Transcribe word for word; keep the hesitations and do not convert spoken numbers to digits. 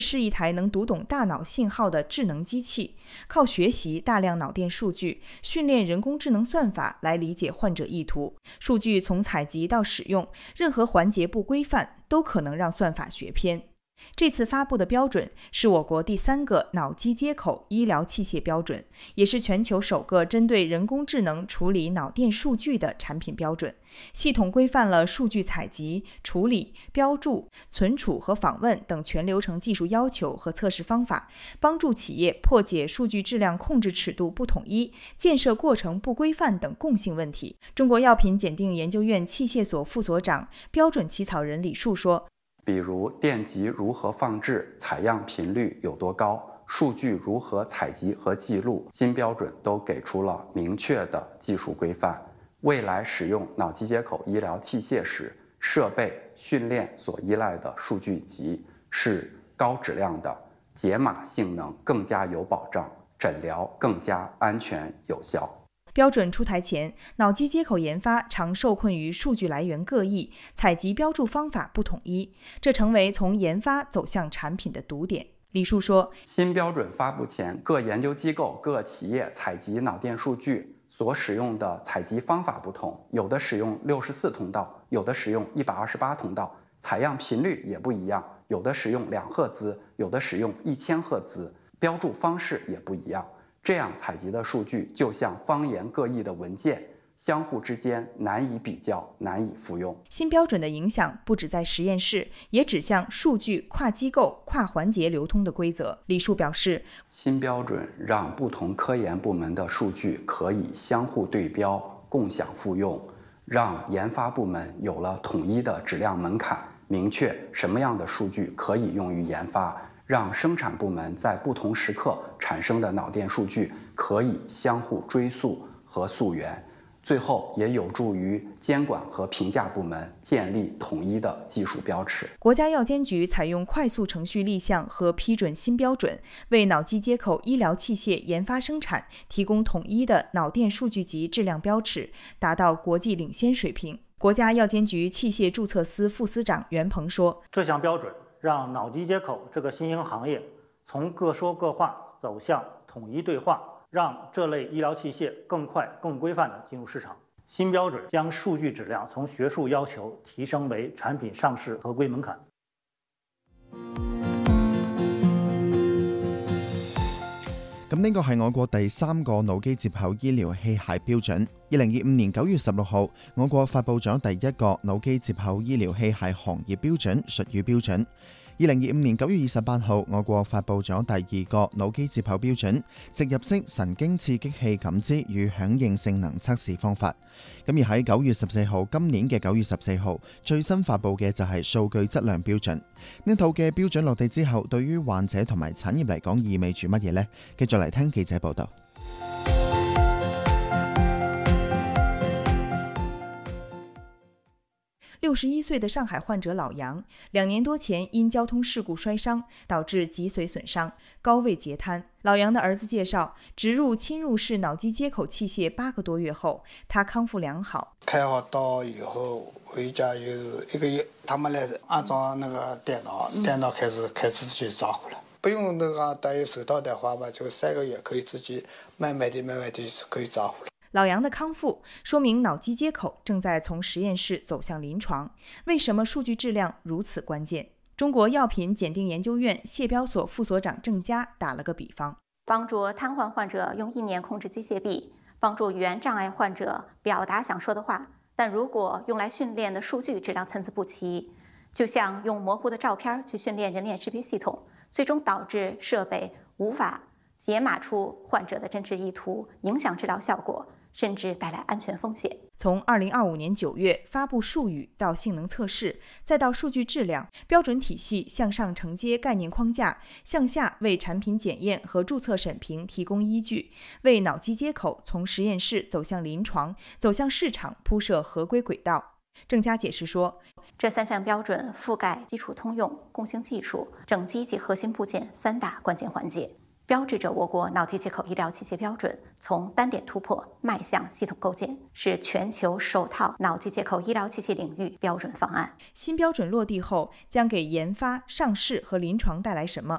是一台能读懂大脑信号的智能机器，靠学习大量脑电数据，训练人工智能算法来理解患者意图。数据从采集到使用，任何环节不规范，都可能让算法学偏。这次发布的标准是我国第三个脑机接口医疗器械标准，也是全球首个针对人工智能处理脑电数据的产品标准。系统规范了数据采集、处理、标注、存储和访问等全流程技术要求和测试方法，帮助企业破解数据质量控制尺度不统一、建设过程不规范等共性问题。中国药品检定研究院器械所副所长、标准起草人李树说， 比如电极如何放置、采样频率有多高、数据如何采集和记录，新标准都给出了明确的技术规范。未来使用脑机接口医疗器械时，设备训练所依赖的数据集是高质量的，解码性能更加有保障，诊疗更加安全有效。 标准出台前，脑机接口研发常受困于数据来源各异、采集标注方法不统一，这成为从研发走向产品的堵点。李树说， 新标准发布前，各研究机构、各企业采集脑电数据所使用的采集方法不同，有的使用六十四通道，有的使用一百二十八通道，采样频率也不一样，有的使用两赫兹，有的使用一千赫兹，标注方式也不一样。这样采集的数据就像方言各异的文件，相互之间难以比较，难以复用。 新标准的影响不只在实验室，也指向数据跨机构、跨环节流通的规则。李树表示， 新标准让不同科研部门的数据可以相互对标、共享复用，让研发部门有了统一的质量门槛，明确什么样的数据可以用于研发，让生产部门在不同时刻产生的脑电数据可以相互追溯和溯源，最后也有助于监管和评价部门建立统一的技术标尺。 国家药监局采用快速程序立项和批准新标准，为脑机接口医疗器械研发生产提供统一的脑电数据集质量标尺，达到国际领先水平。国家药监局器械注册司副司长袁鹏说， 这项标准让脑机接口这个新兴行业从各说各话走向统一对话，让这类医疗器械更快、更规范地进入市场。新标准将数據質量從學術要求提升為產品上市合規門檻。 咁呢個係我國第三個腦機接口醫療器械標準。二零二五年九月十六號，我國發布咗第一個腦機接口醫療器械行業標準術語標準。二零二五年九月二十八號，我國發布咗第二個腦機接口標準，植入式神經刺激器感知與響應性能測試方法。咁而喺九月十四號，今年嘅九月十四號，最新發布嘅就係數據質量標準。呢套嘅標準落地之後，對於患者同埋產業嚟講意味住乜嘢呢？繼續嚟聽記者報導。 六十一岁的上海患者老杨，两年多前因交通事故摔伤，导致脊髓损伤、高位截瘫。老杨的儿子介绍，植入侵入式脑机接口器械八个多月后，他康复良好。 开好刀以后回家有一个月，他们来安装那个电脑，电脑开始开始自己照顾了。不用那个戴手套的话吧，就三个月可以自己慢慢的、慢慢的可以照顾了。 老杨的康复说明脑机接口正在从实验室走向临床。为什么数据质量如此关键？中国药品检定研究院谢标所副所长郑佳打了个比方， 帮助瘫痪患者用意念控制机械臂，帮助语言障碍患者表达想说的话。但如果用来训练的数据质量参差不齐，就像用模糊的照片去训练人脸识别系统，最终导致设备无法解码出患者的真实意图，影响治疗效果，甚至带来安全风险。 从二零二五年九月发布术语到性能测试，再到数据质量，标准体系向上承接概念框架，向下为产品检验和注册审评提供依据，为脑机接口从实验室走向临床、走向市场铺设合规轨道。郑佳解释说， 这三项标准覆盖基础通用、共性技术、整机及核心部件三大关键环节，标志着我国脑机接口医疗器械标准从单点突破迈向系统构建，是全球首套脑机接口医疗器械领域标准方案。 新标准落地后，将给研发、上市和临床带来什么？